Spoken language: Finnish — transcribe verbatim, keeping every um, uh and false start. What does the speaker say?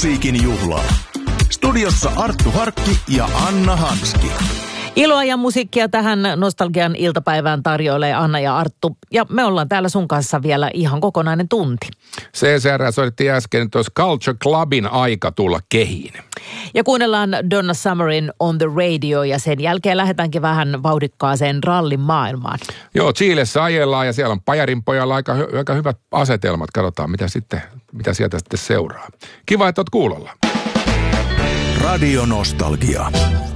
musiikin juhlaa. Studiossa Arttu Harkki ja Anna Hanski. Iloa ja musiikkia tähän Nostalgian iltapäivään tarjoilee Anna ja Arttu. Ja me ollaan täällä sun kanssa vielä ihan kokonainen tunti. C C R soitti äsken, että olisi Culture Clubin aika tulla kehiin. Ja kuunnellaan Donna Summerin On the Radio ja sen jälkeen lähdetäänkin vähän vauhdikkaaseen rallin maailmaan. Joo, Chilessä ajellaan ja siellä on Pajarin pojalla aika, hy- aika hyvät asetelmat. Katsotaan, mitä, sitten, mitä sieltä sitten seuraa. Kiva, että oot kuulolla. Radio Nostalgia.